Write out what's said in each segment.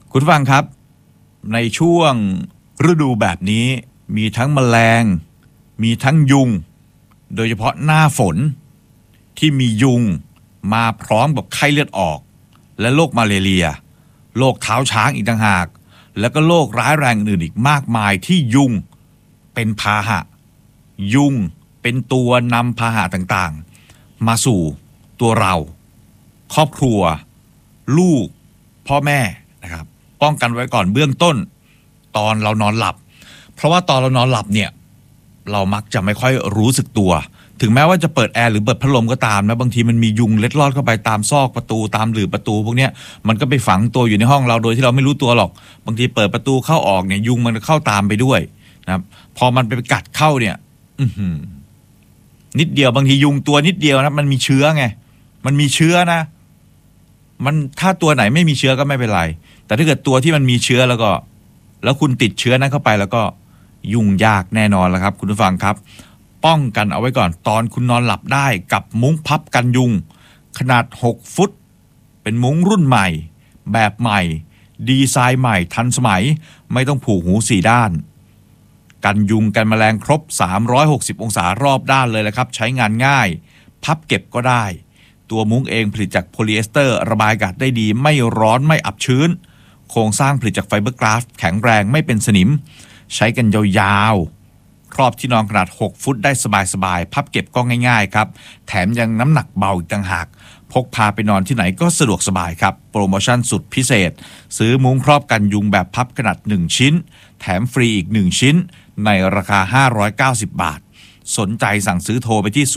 คุณฟังครับในช่วงฤดูแบบนี้มีทั้งแมลงมีทั้งยุงโดยเฉพาะหน้าฝนที่มียุงมาพร้อมกับไข้เลือดออกและโรคมาเลเรียโรคเท้าช้างอีกต่างหากแล้วก็โรคร้ายแรงอื่นอีกมากมายที่ยุงเป็นพาหะยุงเป็นตัวนำพาหะต่างๆมาสู่ตัวเราครอบครัวลูกพ่อแม่นะครับป้องกันไว้ก่อนเบื้องต้นตอนเรานอนหลับเพราะว่าตอนเรานอนหลับเนี่ยเรามักจะไม่ค่อยรู้สึกตัวถึงแม้ว่าจะเปิดแอร์หรือเปิดพัดลมก็ตามนะบางทีมันมียุงเล็ดลอดเข้าไปตามซอกประตูตามหลืบประตูพวกเนี้ยมันก็ไปฝังตัวอยู่ในห้องเราโดยที่เราไม่รู้ตัวหรอกบางทีเปิดประตูเข้าออกเนี่ยยุงมันเข้าตามไปด้วยนะครับพอมันไปกัดเข้าเนี่ยนิดเดียวบางทียุงตัวนิดเดียวนะมันมีเชื้อไงมันมีเชื้อนะมันถ้าตัวไหนไม่มีเชื้อก็ไม่เป็นไรแต่ถ้าเกิดตัวที่มันมีเชื้อแล้วคุณติดเชื้อนั้นเข้าไปแล้วก็ยุ่งยากแน่นอนแล้วครับคุณผู้ฟังครับป้องกันเอาไว้ก่อนตอนคุณนอนหลับได้กับมุ้งพับกันยุงขนาด6ฟุตเป็นมุ้งรุ่นใหม่แบบใหม่ดีไซน์ใหม่ทันสมัยไม่ต้องผูกหู4ด้านกันยุงกันแมลงครบ360องศารอบด้านเลยละครับใช้งานง่ายพับเก็บก็ได้ตัวมุ้งเองผลิตจากโพลีเอสเตอร์ระบายอากาศได้ดีไม่ร้อนไม่อับชื้นโครงสร้างผลิตจากไฟเบอร์กลาสแข็งแรงไม่เป็นสนิมใช้กันยาวๆครอบที่นอนขนาด6ฟุตได้สบายๆพับเก็บก็ง่ายๆครับแถมยังน้ำหนักเบาอีกต่างหากพกพาไปนอนที่ไหนก็สะดวกสบายครับโปรโมชั่นสุดพิเศษซื้อมุ้งครอบกันยุงแบบพับขนาด1ชิ้นแถมฟรีอีก1ชิ้นในราคา590บาทสนใจสั่งซื้อโทรไปที่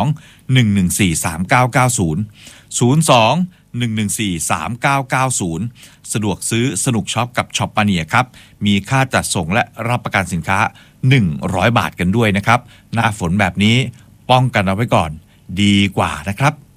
02-114-3990 สะดวกซื้อสนุกช็อปกับช็อปมาเนียครับมีค่าจัดส่งและรับประกันสินค้า100 บาทกันด้วยนะครับหน้าฝนแบบนี้ป้องกันเอาไว้ก่อนดีกว่านะครับ